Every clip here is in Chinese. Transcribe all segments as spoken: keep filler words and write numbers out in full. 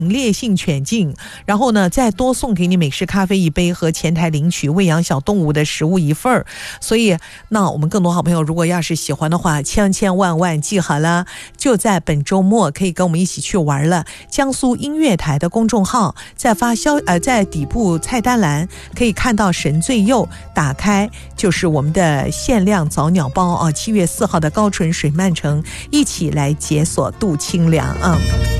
烈性犬镜，然后呢再多送给你美式咖啡一杯和前台领取喂养小动物的食物一份儿。所以那我们更多好朋友如果要是喜欢的话，千千万万记好了，就在本周末可以跟我们一起去玩了。江苏音乐台的公众号在发消呃在底部菜单栏可以看到神最右，打开就是我们的限量早鸟包啊，七月四号的高纯水漫城，一起来解锁度清凉啊。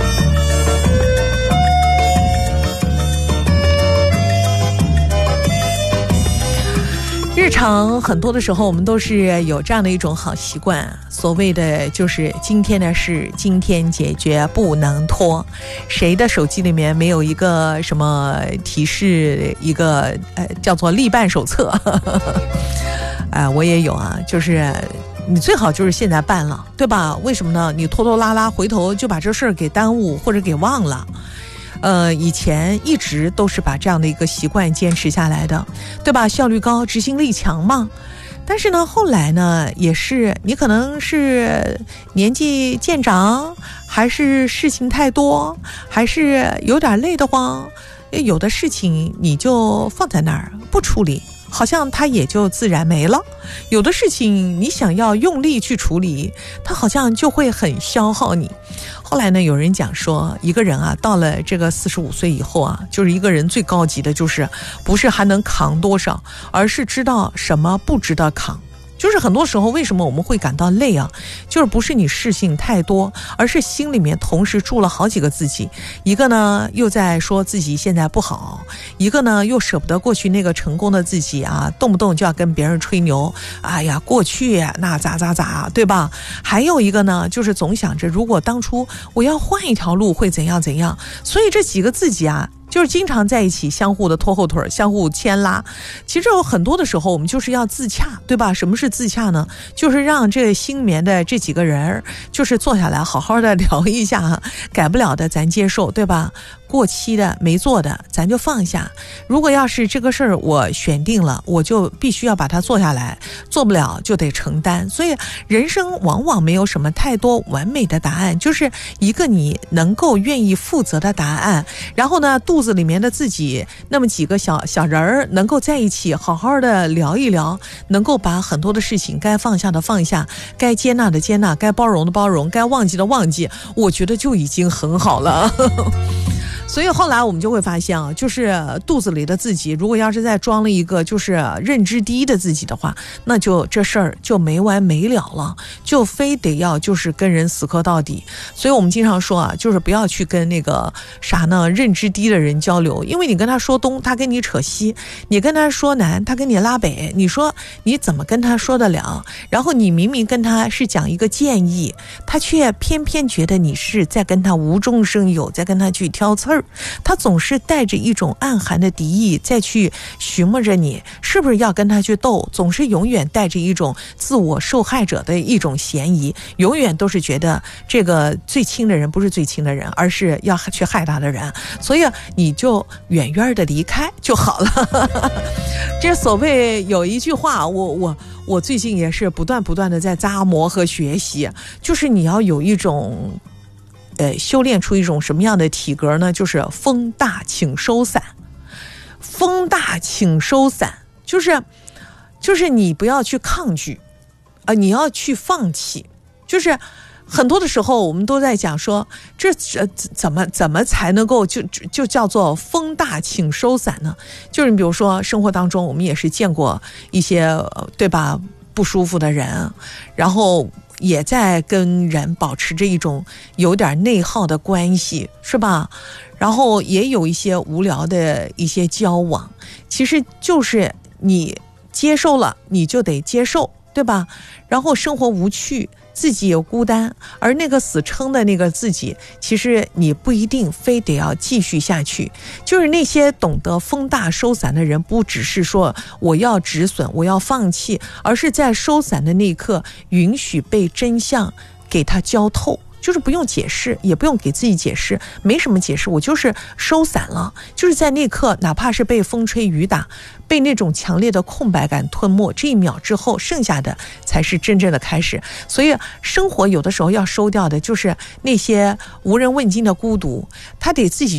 日常很多的时候我们都是有这样的一种好习惯，所谓的就是今天的事今天解决，不能拖。谁的手机里面没有一个什么提示，一个呃叫做立办手册啊、呃，我也有啊，就是你最好就是现在办了，对吧？为什么呢？你拖拖拉拉回头就把这事儿给耽误或者给忘了。呃，以前一直都是把这样的一个习惯坚持下来的，对吧？效率高，执行力强嘛。但是呢，后来呢，也是你可能是年纪渐长，还是事情太多，还是有点累得慌，有的事情你就放在那儿不处理，好像它也就自然没了。有的事情你想要用力去处理，它好像就会很消耗你。后来呢，有人讲说，一个人啊，到了这个四十五岁以后啊，就是一个人最高级的就是不是还能扛多少，而是知道什么不值得扛。就是很多时候为什么我们会感到累啊，就是不是你事情太多，而是心里面同时住了好几个自己，一个呢又在说自己现在不好，一个呢又舍不得过去那个成功的自己啊，动不动就要跟别人吹牛，哎呀过去那咋咋咋，对吧？还有一个呢就是总想着如果当初我要换一条路会怎样怎样。所以这几个自己啊就是经常在一起相互的拖后腿，相互牵拉。其实有很多的时候我们就是要自洽，对吧？什么是自洽呢？就是让这心里面的这几个人就是坐下来好好的聊一下，改不了的咱接受，对吧？过期的没做的咱就放下。如果要是这个事儿我选定了，我就必须要把它做下来，做不了就得承担。所以人生往往没有什么太多完美的答案，就是一个你能够愿意负责的答案。然后呢，肚子里面的自己那么几个小小人儿能够在一起好好的聊一聊，能够把很多的事情该放下的放下，该接纳的接纳，该包容的包容，该忘记的忘记，我觉得就已经很好了所以后来我们就会发现啊，就是肚子里的自己如果要是再装了一个就是认知低的自己的话，那就这事儿就没完没了了，就非得要就是跟人死磕到底。所以我们经常说啊，就是不要去跟那个啥呢认知低的人交流，因为你跟他说东他跟你扯西，你跟他说南他跟你拉北，你说你怎么跟他说得了？然后你明明跟他是讲一个建议，他却偏偏觉得你是在跟他无中生有，在跟他去挑刺儿，他总是带着一种暗含的敌意再去询问着你是不是要跟他去斗，总是永远带着一种自我受害者的一种嫌疑，永远都是觉得这个最亲的人不是最亲的人，而是要去害他的人，所以你就远远的离开就好了这所谓有一句话，我我我最近也是不断不断的在咂摸和学习，就是你要有一种呃，修炼出一种什么样的体格呢？就是风大请收伞。风大请收伞，就是就是你不要去抗拒啊、呃，你要去放弃。就是很多的时候我们都在讲说，这这怎么怎么才能够就就就叫做风大请收伞呢？就是你比如说生活当中我们也是见过一些对吧不舒服的人，然后也在跟人保持着一种有点内耗的关系，是吧？然后也有一些无聊的一些交往，其实就是你接受了你就得接受，对吧？然后生活无趣，自己有孤单，而那个死撑的那个自己，其实你不一定非得要继续下去。就是那些懂得风大收伞的人，不只是说我要止损我要放弃，而是在收伞的那一刻允许被真相给它浇透，就是不用解释，也不用给自己解释，没什么解释，我就是收伞了。就是在那刻，哪怕是被风吹雨打，被那种强烈的空白感吞没，这一秒之后剩下的才是真正的开始。所以生活有的时候要收掉的就是那些无人问津的孤独，他得自己